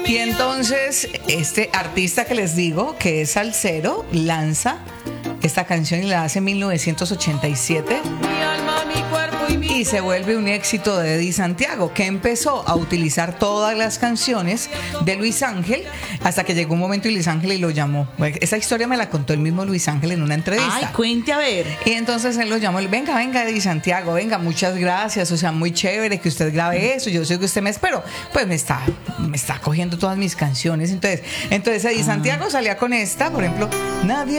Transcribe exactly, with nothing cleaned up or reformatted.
Y entonces este artista que les digo, que es salsero, lanza esta canción y la hace en mil novecientos ochenta y siete. Mi alma, mi cuerpo y mi... Y se vuelve un éxito de Eddie Santiago, que empezó a utilizar todas las canciones de Luis Ángel hasta que llegó un momento y Luis Ángel y lo llamó. Esa historia me la contó el mismo Luis Ángel en una entrevista. Ay, cuente a ver. Y entonces él lo llamó, venga, venga, Eddie Santiago, venga, muchas gracias, o sea, muy chévere que usted grabe eso, yo sé que usted me espero, pues me está, me está cogiendo todas mis canciones. Entonces, entonces Eddie ah. Santiago salía con esta, por ejemplo, nadie